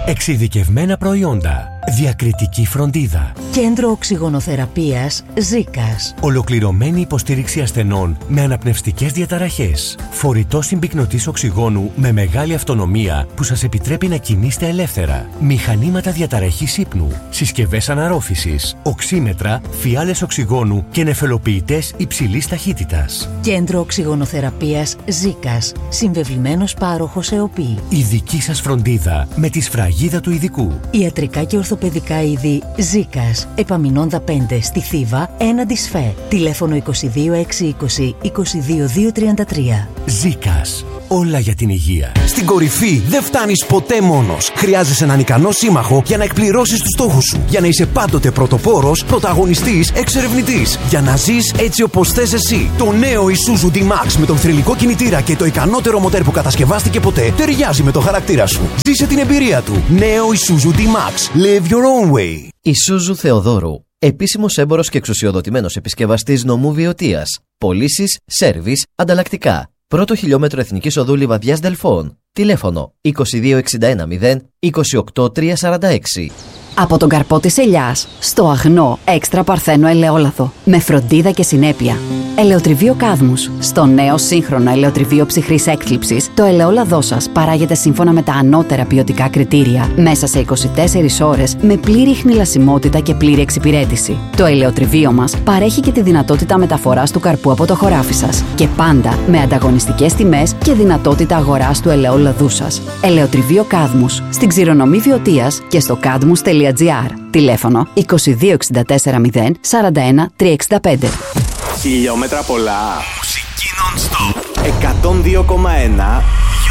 Εξειδικευμένα προϊόντα. Διακριτική φροντίδα. Κέντρο οξυγονοθεραπείας Ζήκας. Ολοκληρωμένη υποστήριξη ασθενών με αναπνευστικές διαταραχές. Φορητό συμπυκνωτής οξυγόνου με μεγάλη αυτονομία που σας επιτρέπει να κινείστε ελεύθερα. Μηχανήματα διαταραχής ύπνου. Συσκευές αναρρόφησης. Οξύμετρα, φιάλες οξυγόνου και νεφελοποιητές υψηλής ταχύτητας. Κέντρο οξυγονοθεραπείας Ζήκας. Συμβεβλημένος πάροχος ΕΟΠΗ. Η δική σας φροντίδα με τη σφραγίδα του ειδικού. Ιατρικά και ορθοπαιδικά είδη Ζήκας. Επαμινόντα 5 στη Θήβα, έναντι ΣΦΕ. Τηλέφωνο 22 620 22 233. Ζήκας. Όλα για την υγεία. Στην κορυφή δεν φτάνεις ποτέ μόνος. Χρειάζεσαι έναν ικανό σύμμαχο για να εκπληρώσεις τους στόχους σου. Για να είσαι πάντοτε πρωτοπόρος, πρωταγωνιστής, εξερευνητής. Για να ζεις έτσι όπως θες εσύ. Το νέο Isuzu D-Max με τον θρυλικό κινητήρα και το ικανότερο μοτέρ που κατασκευάστηκε ποτέ ταιριάζει με το χαρακτήρα σου. Ζήσε την εμπειρία του. Νέο Isuzu D-Max. Live your own way. Isuzu Θεοδόρου. Επίσημος έμπορος και εξουσιοδοτημένος επισκευαστής νομού Βιωτίας. Πωλήσεις, σέρβις, ανταλλακτικά. Πρώτο χιλιόμετρο Εθνικής Οδού Λιβαδιάς Δελφών. Τηλέφωνο 2261 0 28 346. Από τον καρπό της ελιάς στο αγνό έξτρα παρθένο ελαιόλαδο με φροντίδα και συνέπεια. Ελαιοτριβείο Κάδμους. Στο νέο σύγχρονο ελαιοτριβείο ψυχρής έκθλιψης, το ελαιόλαδό σας παράγεται σύμφωνα με τα ανώτερα ποιοτικά κριτήρια μέσα σε 24 ώρες με πλήρη ιχνηλασιμότητα και πλήρη εξυπηρέτηση. Το ελαιοτριβείο μας παρέχει και τη δυνατότητα μεταφοράς του καρπού από το χωράφι σας και πάντα με ανταγωνιστικές τιμές και δυνατότητα αγοράς του ελαιόλαδού σας. Ελαιοτριβείο Κάδμους στην Ξηρονομή Βιωτίας και στο kadmus.gr. Τηλέφωνο 2264 0 41 365. Χιλιόμετρα πολλά. Μουσική non-stop. 102,1